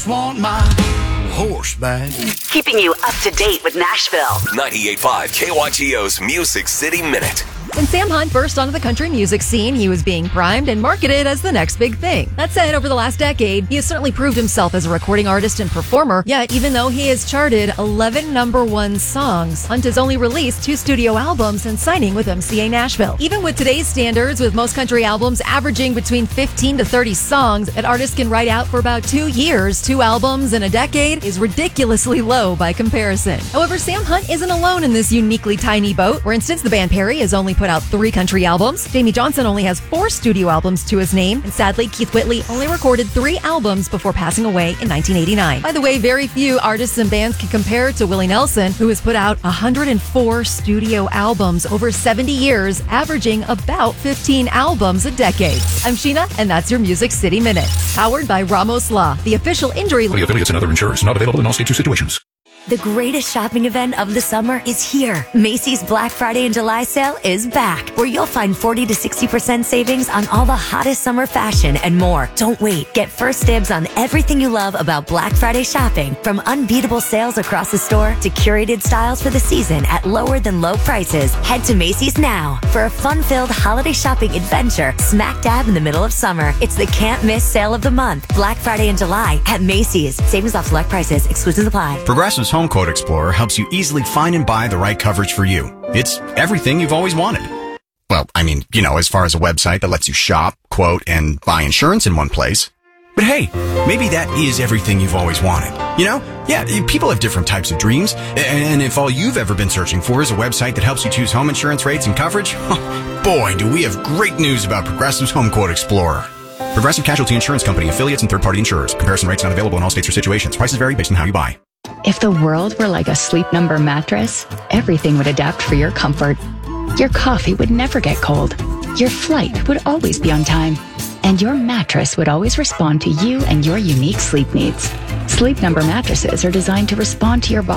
Want my horse back. Keeping you up to date with Nashville. 98.5 KYGO's Music City Minute. When Sam Hunt burst onto the country music scene, he was being primed and marketed as the next big thing. That said, over the last decade, he has certainly proved himself as a recording artist and performer. Yet, even though he has charted 11 number one songs, Hunt has only released 2 studio albums and signing with MCA Nashville. Even with today's standards, with most country albums averaging between 15 to 30 songs, an artist can write out for about 2 years. 2 albums in a decade is ridiculously low by comparison. However, Sam Hunt isn't alone in this uniquely tiny boat. For instance, the band Perry has only put out 3 country albums. Jamie Johnson only has 4 studio albums to his name. And sadly, Keith Whitley only recorded 3 albums before passing away in 1989. By the way, very few artists and bands can compare to Willie Nelson, who has put out 104 studio albums over 70 years, averaging about 15 albums a decade. I'm Sheena, and that's your Music City Minute. Powered by Ramos Law, the official injury law. Affiliates and other insurers not available in all states or situations. The greatest shopping event of the summer is here. Macy's Black Friday and July sale is back, where you'll find 40 to 60% savings on all the hottest summer fashion and more. Don't wait. Get first dibs on everything you love about Black Friday shopping, from unbeatable sales across the store to curated styles for the season at lower than low prices. Head to Macy's now for a fun-filled holiday shopping adventure smack dab in the middle of summer. It's the can't miss sale of the month. Black Friday and July at Macy's. Savings off select prices. Exclusions apply. Progressive's Home Quote Explorer helps you easily find and buy the right coverage for you. It's everything you've always wanted. Well, I mean, as far as a website that lets you shop, quote, and buy insurance in one place. But hey, maybe that is everything you've always wanted. Yeah, people have different types of dreams. And if all you've ever been searching for is a website that helps you choose home insurance rates and coverage, boy, do we have great news about Progressive's Home Quote Explorer. Progressive Casualty Insurance Company, affiliates, and third-party insurers. Comparison rates not available in all states or situations. Prices vary based on how you buy. If the world were like a Sleep Number mattress, everything would adapt for your comfort. Your coffee would never get cold. Your flight would always be on time. And your mattress would always respond to you and your unique sleep needs. Sleep Number mattresses are designed to respond to your body.